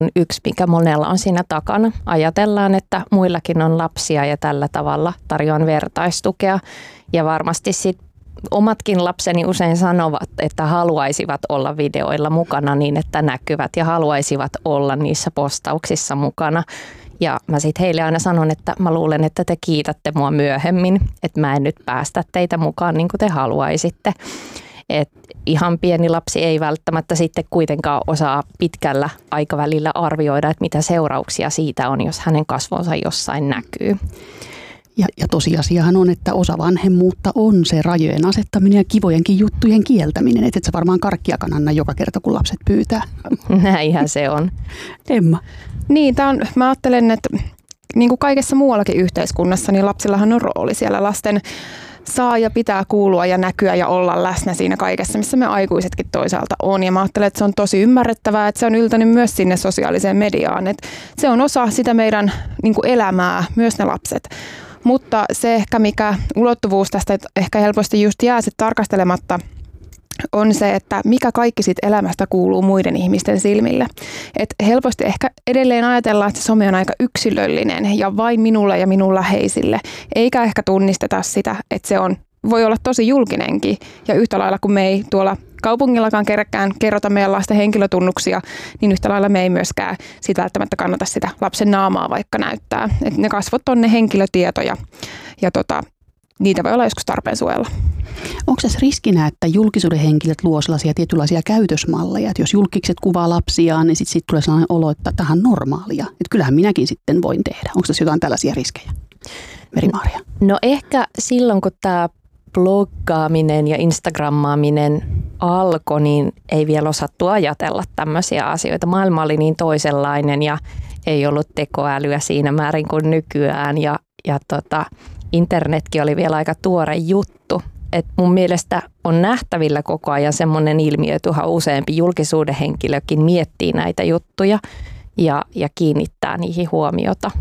yksi, mikä monella on siinä takana. Ajatellaan, että muillakin on lapsia ja tällä tavalla tarjoan vertaistukea. Ja varmasti sitten omatkin lapseni usein sanovat, että haluaisivat olla videoilla mukana niin, että näkyvät ja haluaisivat olla niissä postauksissa mukana. Ja mä sitten heille aina sanon, että mä luulen, että te kiitätte mua myöhemmin, että mä en nyt päästä teitä mukaan niin kuin te haluaisitte. Et ihan pieni lapsi ei välttämättä sitten kuitenkaan osaa pitkällä aikavälillä arvioida, että mitä seurauksia siitä on, jos hänen kasvonsa jossain näkyy. Ja tosiasiahan on, että osa vanhemmuutta on se rajojen asettaminen ja kivojenkin juttujen kieltäminen. Et sä varmaan karkkiakaan anna joka kerta, kun lapset pyytää. Näinhän se on. Emma. Niin, mä ajattelen, että niin kuin kaikessa muuallakin yhteiskunnassa, niin lapsillahan on rooli siellä. Lasten saa ja pitää kuulua ja näkyä ja olla läsnä siinä kaikessa, missä me aikuisetkin toisaalta on. Ja mä ajattelen, että se on tosi ymmärrettävää, että se on yltänyt myös sinne sosiaaliseen mediaan. Että se on osa sitä meidän niin kuin elämää, myös ne lapset. Mutta se ehkä mikä ulottuvuus tästä ehkä helposti just jää sit tarkastelematta, on se, että mikä kaikki siitä elämästä kuuluu muiden ihmisten silmille. Et helposti ehkä edelleen ajatellaan, että some on aika yksilöllinen ja vain minulle ja minun läheisille, eikä ehkä tunnisteta sitä, että se voi olla tosi julkinenkin. Ja yhtä lailla kun me ei tuolla kaupungillakaan kerrota meidän lasten henkilötunnuksia, niin yhtä lailla me ei myöskään sitä välttämättä kannata sitä lapsen naamaa vaikka näyttää. Et ne kasvot on ne henkilötietoja ja niitä voi olla joskus tarpeen suojella. Onko tässä riskinä, että julkisuuden henkilöt luo sellaisia tietynlaisia käytösmalleja, että jos julkikset kuvaa lapsiaan, niin sitten tulee sellainen olo, että tähän on normaalia. Että kyllähän minäkin sitten voin tehdä. Onko tässä jotain tällaisia riskejä? Meri-Maria. No ehkä silloin, kun tämä bloggaaminen ja instagrammaaminen alkoi, niin ei vielä osattu ajatella tämmöisiä asioita. Maailma oli niin toisenlainen ja ei ollut tekoälyä siinä määrin kuin nykyään ja internetkin oli vielä aika tuore juttu. Et mun mielestä on nähtävillä koko ajan semmoinen ilmiö, että yhä useampi julkisuuden henkilökin miettii näitä juttuja ja kiinnittää niihin huomiota.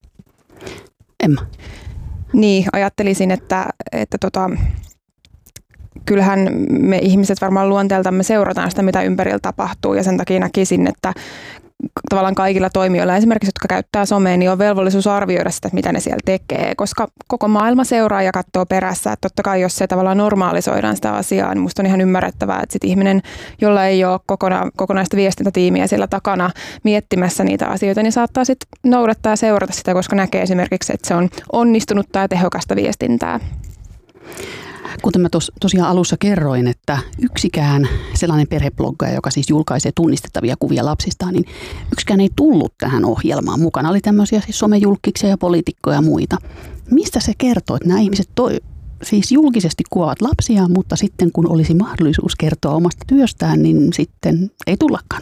Emma. Niin, ajattelisin, että kyllähän me ihmiset varmaan luonteeltamme seurataan sitä, mitä ympärillä tapahtuu ja sen takia näkisin, että tavallaan kaikilla toimijoilla, esimerkiksi jotka käyttää somea, niin on velvollisuus arvioida sitä, mitä ne siellä tekee, koska koko maailma seuraa ja katsoo perässä. Että totta kai, jos se tavallaan normalisoidaan sitä asiaa, niin musta on ihan ymmärrettävää, että sit ihminen, jolla ei ole kokonaista viestintätiimiä siellä takana miettimässä niitä asioita, niin saattaa sitten noudattaa ja seurata sitä, koska näkee esimerkiksi, että se on onnistunutta ja tehokasta viestintää. Kuten mä tosiaan alussa kerroin, että yksikään sellainen perhebloggaja, joka siis julkaisee tunnistettavia kuvia lapsistaan, niin yksikään ei tullut tähän ohjelmaan. Mukana oli tämmöisiä siis somejulkkiksia ja poliitikkoja ja muita. Mistä se kertoo, että nämä ihmiset siis julkisesti kuvaavat lapsiaan, mutta sitten kun olisi mahdollisuus kertoa omasta työstään, niin sitten ei tullakaan?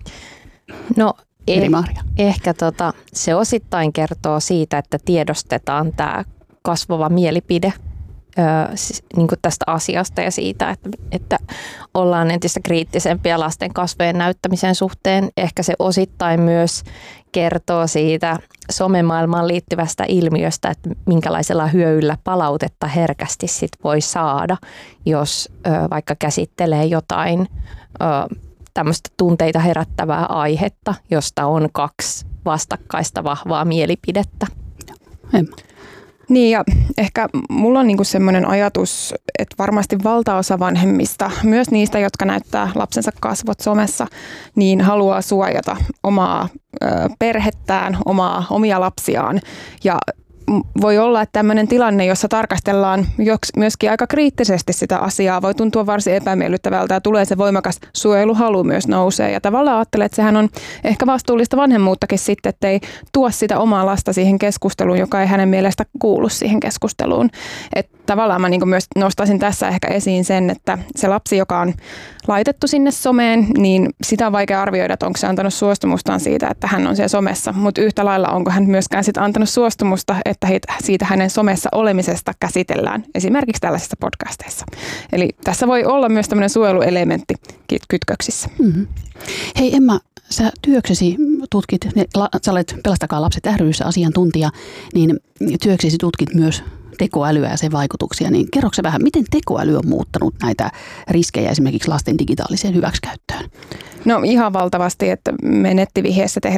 No ehkä se osittain kertoo siitä, että tiedostetaan tämä kasvava mielipide niin kuin tästä asiasta ja siitä, että ollaan entistä kriittisempiä lasten kasvojen näyttämisen suhteen. Ehkä se osittain myös kertoo siitä somemaailmaan liittyvästä ilmiöstä, että minkälaisella hyödyllä palautetta herkästi sit voi saada, jos vaikka käsittelee jotain tämmöistä tunteita herättävää aihetta, josta on kaksi vastakkaista vahvaa mielipidettä. Emma. Niin ja ehkä mulla on niinku semmoinen ajatus, että varmasti valtaosa vanhemmista, myös niistä, jotka näyttää lapsensa kasvot somessa, niin haluaa suojata omaa perhettään, omia lapsiaan. Ja voi olla, että tämmöinen tilanne, jossa tarkastellaan myöskin aika kriittisesti sitä asiaa, voi tuntua varsin epämiellyttävältä ja tulee se voimakas suojeluhalu myös nousee. Ja tavallaan ajattelen, että sehän on ehkä vastuullista vanhemmuuttakin sitten, että ei tuo sitä omaa lasta siihen keskusteluun, joka ei hänen mielestä kuulu siihen keskusteluun. Että tavallaan mä myös nostaisin tässä ehkä esiin sen, että se lapsi, joka on laitettu sinne someen, niin sitä on vaikea arvioida, että onko se antanut suostumustaan siitä, että hän on siellä somessa. Mutta yhtä lailla onko hän myöskään sit antanut suostumusta, että siitä hänen somessa olemisesta käsitellään esimerkiksi tällaisissa podcasteissa. Eli tässä voi olla myös tämmöinen suojeluelementti kytköksissä. Mm-hmm. Hei Emma, sä työksesi tutkit, sä olet Pelastakaa lapset ry:ssä asiantuntija, niin työksesi tutkit myös tekoälyä ja sen vaikutuksia, niin kerroksä vähän, miten tekoäly on muuttanut näitä riskejä esimerkiksi lasten digitaaliseen hyväksikäyttöön? No ihan valtavasti, että me nettivihjeessä